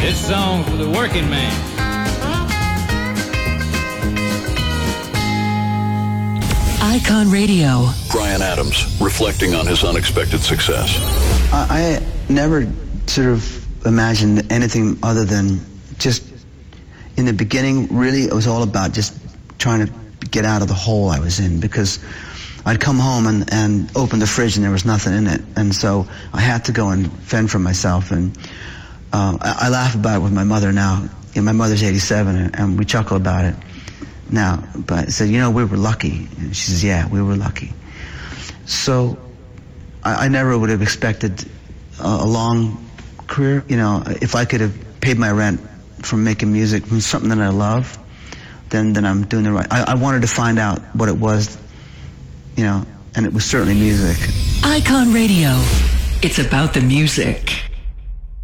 This song for the working man. Icon Radio. Bryan Adams, reflecting on his unexpected success. I never sort of imagined anything other than just, in the beginning, really it was all about just trying to get out of the hole I was in, because I'd come home and open the fridge and there was nothing in it, and so I had to go and fend for myself. And I laugh about it with my mother now. My mother's 87, and we chuckle about it now. But I said, we were lucky. And she says, yeah, we were lucky. So I never would have expected a long career. If I could have paid my rent from making music, from something that I love, then I'm doing the right. I wanted to find out what it was, and it was certainly music. Icon Radio. It's about the music.